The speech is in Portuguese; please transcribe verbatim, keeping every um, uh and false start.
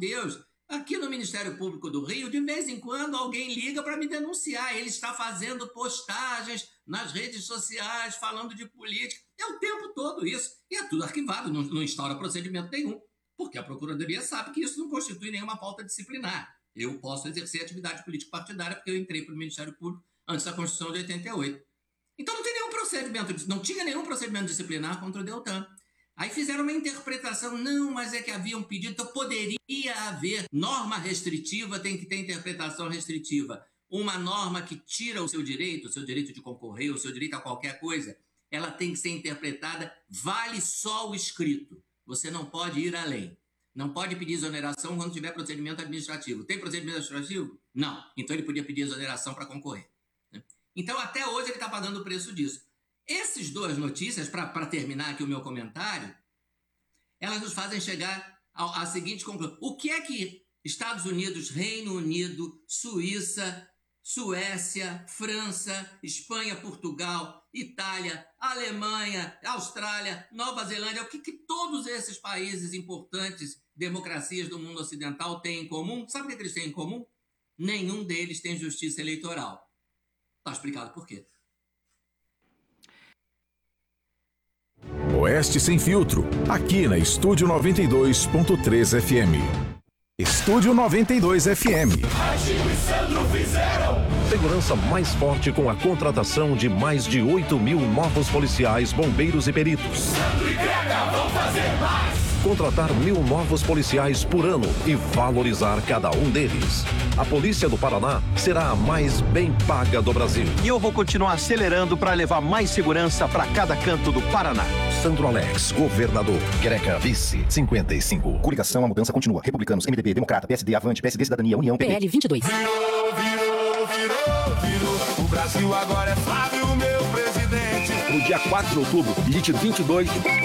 Deus. Aqui no Ministério Público do Rio, de vez em quando alguém liga para me denunciar. Ele está fazendo postagens nas redes sociais, falando de política. É o tempo todo isso. E é tudo arquivado, não, não instaura procedimento nenhum. Porque a Procuradoria sabe que isso não constitui nenhuma falta disciplinar. Eu posso exercer atividade político-partidária porque eu entrei para o Ministério Público antes da Constituição de oitenta e oito. Então não tem nenhum procedimento, não tinha nenhum procedimento disciplinar contra o Deltan. Aí fizeram uma interpretação, não, mas é que havia um pedido, então poderia haver norma restritiva, tem que ter interpretação restritiva. Uma norma que tira o seu direito, o seu direito de concorrer, o seu direito a qualquer coisa, ela tem que ser interpretada, vale só o escrito. Você não pode ir além. Não pode pedir exoneração quando tiver procedimento administrativo. Tem procedimento administrativo? Não. Então ele podia pedir exoneração para concorrer. Então até hoje ele está pagando o preço disso. Essas duas notícias, para terminar aqui o meu comentário, elas nos fazem chegar à seguinte conclusão. O que é que Estados Unidos, Reino Unido, Suíça, Suécia, França, Espanha, Portugal, Itália, Alemanha, Austrália, Nova Zelândia, o que, que todos esses países importantes, democracias do mundo ocidental, têm em comum? Sabe o que, que eles têm em comum? Nenhum deles tem justiça eleitoral. Está explicado por quê. Oeste Sem Filtro, aqui na Estúdio noventa e dois ponto três F M. Estúdio noventa e dois F M. Ratinho e Sandro fizeram segurança mais forte com a contratação de mais de oito mil novos policiais, bombeiros e peritos. Sandro e Grega vão fazer mais. Contratar mil novos policiais por ano e valorizar cada um deles. A Polícia do Paraná será a mais bem paga do Brasil. E eu vou continuar acelerando para levar mais segurança para cada canto do Paraná. Sandro Alex, governador. Greca, vice, cinquenta e cinco. Coligação, a mudança continua. Republicanos, M D B, Democrata, P S D, Avante, P S D, Cidadania, União, P P. P L vinte e dois. Virou, virou, virou, virou. O Brasil agora é Flávio, meu presidente. No dia quatro de outubro, digite vinte e dois.